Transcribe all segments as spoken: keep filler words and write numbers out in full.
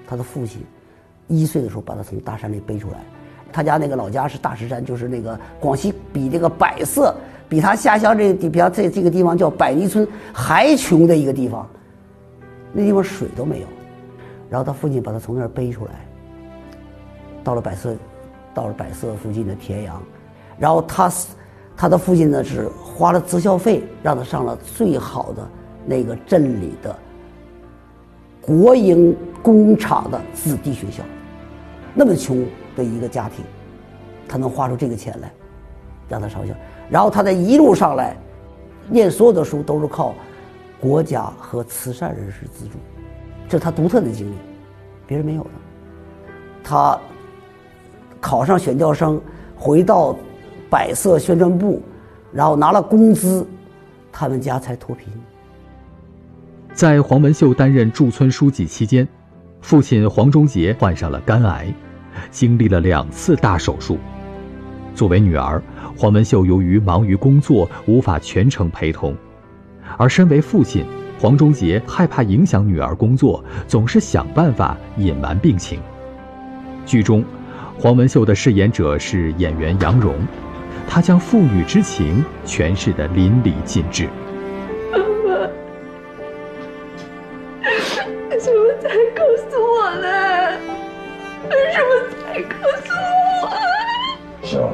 他的父亲一岁的时候把他从大山里背出来。他家那个老家是大石山，就是那个广西比这个百色，比他下乡这个比他这这个地方叫百泥村还穷的一个地方，那地方水都没有。然后他父亲把他从那儿背出来，到了百色，到了百色附近的田阳，然后他他的父亲呢是花了择校费让他上了最好的那个镇里的国营工厂的子弟学校。那么穷的一个家庭，他能花出这个钱来让他上学，然后他在一路上来念所有的书都是靠国家和慈善人士资助，这是他独特的经历，别人没有的。他考上选调生，回到百色宣传部，然后拿了工资，他们家才脱贫。 在黄文秀担任驻村书记期间，父亲黄忠杰患上了肝癌，经历了两次大手术。作为女儿，黄文秀由于忙于工作，无法全程陪同，而身为父亲，黄忠杰害怕影响女儿工作，总是想办法隐瞒病情。剧中，黄文秀的饰演者是演员杨蓉，她将父女之情诠释得淋漓尽致。 为什么才告诉我呢？为什么才告诉我？ 秀，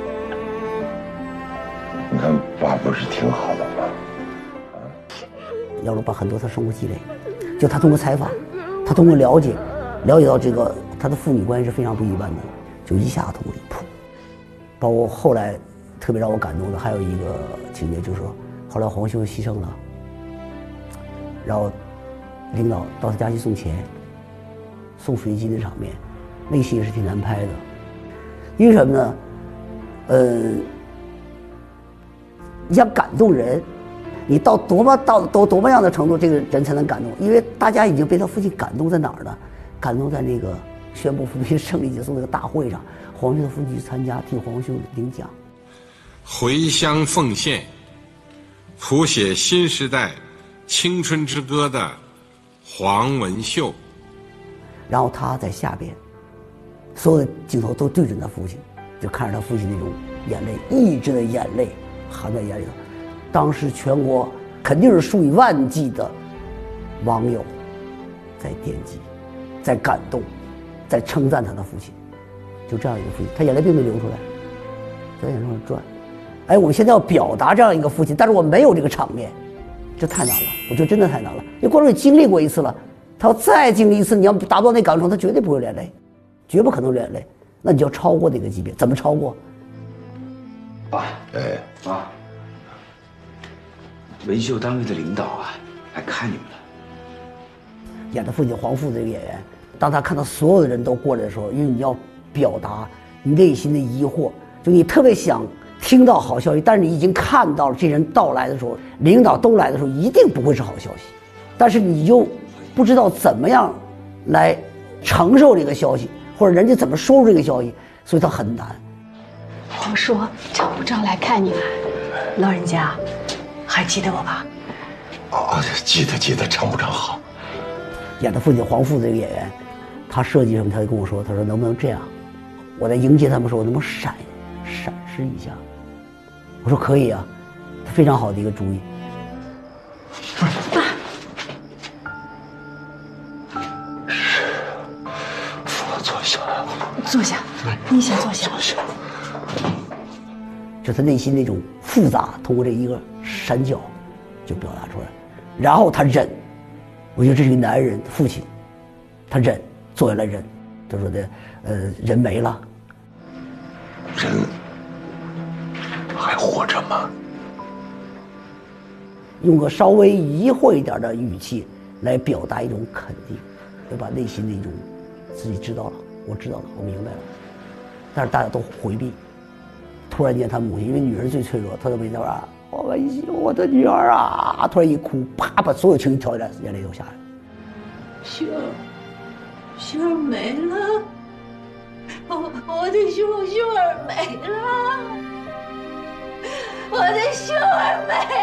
你看爸不是挺好的吗？ 杨蓉把很多他生活积累，就他通过采访，他通过了解，了解到这个他的父女关系是非常不一般的，就一下通过一扑。包括后来特别让我感动的还有一个情节，就是说后来黄秀牺牲了，然后领导到他家去送钱，送水晶的场面，那戏也是挺难拍的。因为什么呢？呃，你想感动人，你到多么到多多么样的程度，这个人才能感动？因为大家已经被他父亲感动在哪儿呢？感动在那个宣布扶贫胜利结束那个大会上，黄秀的父亲去参加，替黄秀领奖。 回乡奉献，谱写新时代青春之歌的黄文秀。 然后他在下边，所有的镜头都对准他父亲，就看着他父亲那种眼泪，抑制的眼泪含在眼里头。当时全国肯定是数以万计的网友在点击，在感动，在称赞他的父亲。就这样一个父亲，他眼泪并没流出来，在眼上转。哎，我们现在要表达这样一个父亲，但是我没有这个场面，这太难了。我觉得真的太难了，因为观众也经历过一次了，他要再经历一次，你要达到那感受，他绝对不会流眼泪，绝不可能流眼泪。那你就要超过那个级别，怎么超过？ 爸， 哎， 妈，文秀单位的领导啊，来看你们了。 演的父亲黄父这个演员，当他看到所有的人都过来的时候，因为你要表达你内心的疑惑，就你特别想听到好消息，但是你已经看到了这人到来的时候，领导都来的时候，一定不会是好消息，但是你又不知道怎么样来承受这个消息，或者人家怎么说出这个消息，所以他很难。 黄叔找不着来看你们，老人家还记得我吧？ 哦，记得记得，唱不唱好？ 演的父亲黄父这个演员，他设计什么，他就跟我说，他说能不能这样？我在迎接他们时候，我能不能闪闪示一下？我说可以啊，非常好的一个主意。 爸， 我坐下， 坐下，你先坐下。 坐下。 就他内心那种复杂，通过这一个闪角就表达出来，然后他忍。我觉得这是一个男人父亲，他忍，坐下来忍。他说的，呃，人没了， 人还活着吗？ 用个稍微疑惑一点的语气来表达一种肯定，要把内心的一种自己知道了，我知道了，我明白了。但是大家都回避。突然间，他母亲因为女人最脆弱，她在围那啊，我文秀，我的女儿啊！突然一哭，啪，把所有情绪挑起来，眼泪都下来了。 秀儿，秀儿没了，我我的秀秀儿没了，我的秀儿没